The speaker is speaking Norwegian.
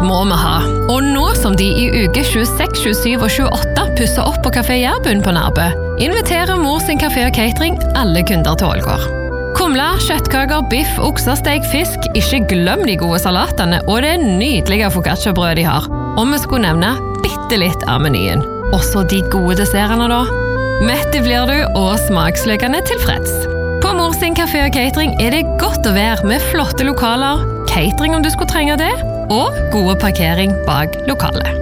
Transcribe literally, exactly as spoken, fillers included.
må vi ha. Og nå som de i uke tjueseks, tjuesju og tjueåtte pusser opp på Kafé Jærbund på Nærbø, inviterer Mor sin kafé og catering alle kunder til Ålgård. Kumla, kjøttkaker, biff, oksesteg, fisk, ikke glem de gode salatene og det nydelige focaccia-brød de har. Om vi skulle nevne bitte litt av menyen. Også de gode dessertene da. Mette blir du og smaksløkende tilfreds. På Mor sin kafé og catering er det godt å være med flotte lokaler, catering om du skulle trenge det, og gode parkering bak lokalet.